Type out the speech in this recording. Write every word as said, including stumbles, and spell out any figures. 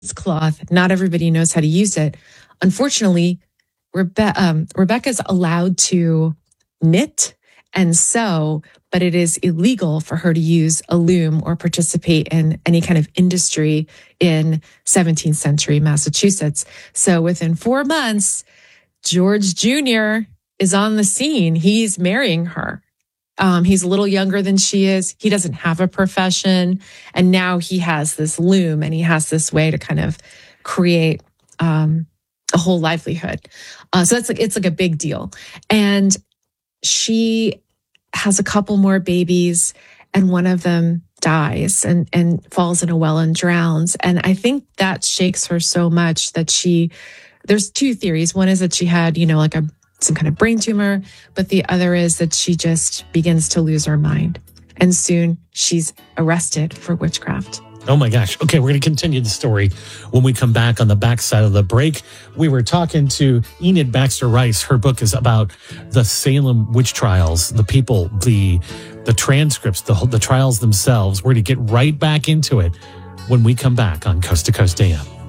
cloth. Not everybody knows how to use it. Unfortunately, Rebe- um, Rebecca's allowed to knit and sew, but it is illegal for her to use a loom or participate in any kind of industry in seventeenth century Massachusetts. So within four months, George Junior is on the scene. He's marrying her. Um, he's a little younger than she is. He doesn't have a profession. And now he has this loom and he has this way to kind of create um, a whole livelihood. Uh, so that's like, it's like a big deal. And she has a couple more babies and one of them dies and, and falls in a well and drowns. And I think that shakes her so much that she, there's two theories. One is that she had, you know, like a some kind of brain tumor, but the other is that she just begins to lose her mind. And soon she's arrested for witchcraft. Oh my gosh. Okay, we're going to continue the story when we come back on the backside of the break. We were talking to Enid Baxter Rice. Her book is about the Salem witch trials, the people, the the transcripts, the the trials themselves. We're going to get right back into it when we come back on Coast to Coast A M.